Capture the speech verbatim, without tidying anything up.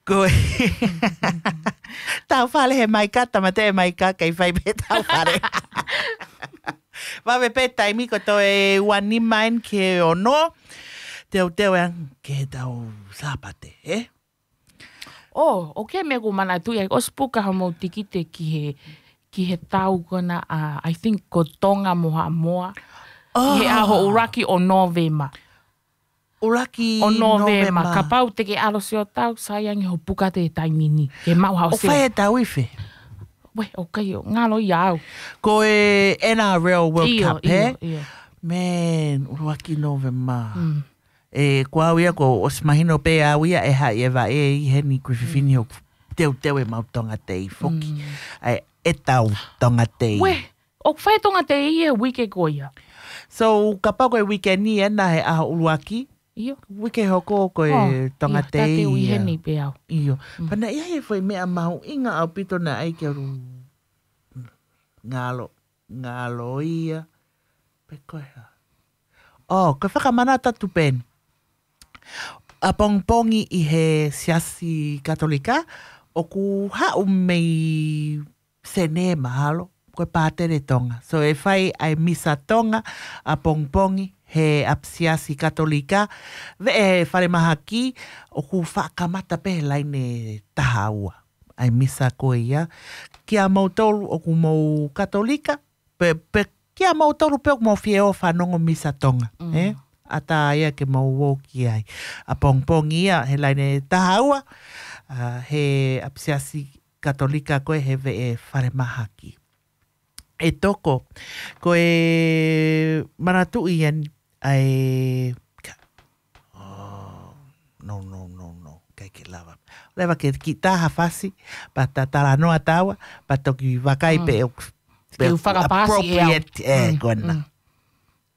Koe. Tau whale he mai kata, ma te mai ka, kei whai pe tau whare. Wawe pe taimi ko to e wani main ke ono. Teo teo eang ke tau sāpate, eh? Oh, o ke me ko mana tu e ospuka ha mo tikite ki he ki he tau kona uh, I think ko tonga moha moa. Oh. He aho uraki o Novema. Uraki o Novema. Novema. Ka pau te ke alo se o tau saiangi ho puka te taimini. Ke mau hao o se. O whae tau iwhi? We, o kai o ngalo iau. Ko e N R L World iyo, Cup, he? Iyo, iyo. Man, uraki Novema. Mm. E kua wia ko o smahino pe a wia e ha e wa e i heni kuififini o teo teo e mautonga te i foki. Mm. Ai, e tau tonga te i. We, o whae tonga te i e wike koia. So, ka pako e wike ni e na he aha uruaki. Iyo. Wike hoko ko e Oh, tonga iyo, te i. tate ui heni pe au. Iyo. Mm. Pana ia he foi mea mahu inga au pito na ai ke ru ngalo. Ngalo ia. Pe koe ha. Oh, ko whakamana tatu pen. A pongpongi i he siasi katolika, o ku hau mei sene mahalo, koe pātere tonga. So e whai ai misa tonga, a pongpongi he ap siasi katolika, ve e whare maha ki, o ku whakamata pe laine taha ua. Ai misa koe ia. Kia mautolu o ku mau katolika, pe, pe kia mautolu pe o ku mau fieo whanongo misa tonga. Mm. Eh? Ata ia ke mau woki ai. A pongpong ia, he laine tahaua, uh, he apsiasi katolika koe he ve e whare mahaki. E toko, koe manatu ian ai... Oh, no, no, no, no, kai ke lava. Lewa ke ki taha whasi, pa ta tala noa tawa, pa toki wakai mm. pe... Pe whakapasi e au. Appropriate, eh, Mm, kona. mm.